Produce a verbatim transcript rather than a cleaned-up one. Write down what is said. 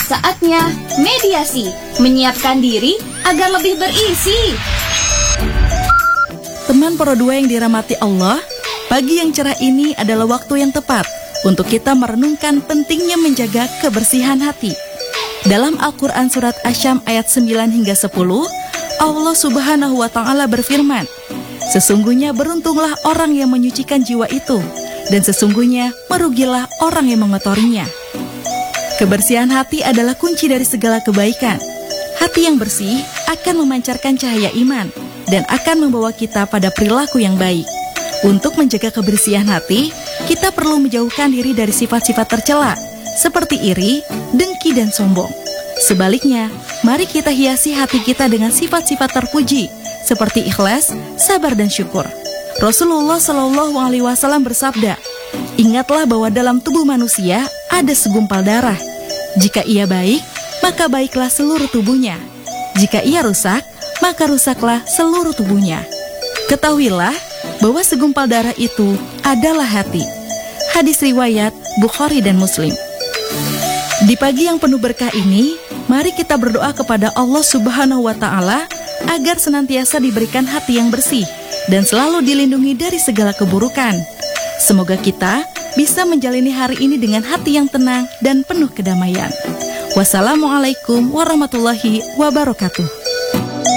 saatnya mediasi, menyiapkan diri agar lebih berisi. Teman Pro dua yang dirahmati Allah, pagi yang cerah ini adalah waktu yang tepat untuk kita merenungkan pentingnya menjaga kebersihan hati. Dalam Al-Quran Surat Asy-Syams ayat sembilan hingga sepuluh, Allah Subhanahu wa Ta'ala berfirman, "Sesungguhnya beruntunglah orang yang menyucikan jiwa itu, dan sesungguhnya merugilah orang yang mengotorinya." Kebersihan hati adalah kunci dari segala kebaikan. Hati yang bersih akan memancarkan cahaya iman dan akan membawa kita pada perilaku yang baik. Untuk menjaga kebersihan hati, kita perlu menjauhkan diri dari sifat-sifat tercela, seperti iri, dengki, dan sombong. Sebaliknya, mari kita hiasi hati kita dengan sifat-sifat terpuji, seperti ikhlas, sabar, dan syukur. Rasulullah Shallallahu Alaihi Wasallam bersabda, "Ingatlah bahwa dalam tubuh manusia ada segumpal darah. Jika ia baik, maka baiklah seluruh tubuhnya. Jika ia rusak, maka rusaklah seluruh tubuhnya." Ketahuilah bahwa segumpal darah itu adalah hati. Hadis riwayat Bukhari dan Muslim. Di pagi yang penuh berkah ini, mari kita berdoa kepada Allah Subhanahu wa Ta'ala agar senantiasa diberikan hati yang bersih dan selalu dilindungi dari segala keburukan. Semoga kita bisa menjalani hari ini dengan hati yang tenang dan penuh kedamaian. Wassalamualaikum warahmatullahi wabarakatuh.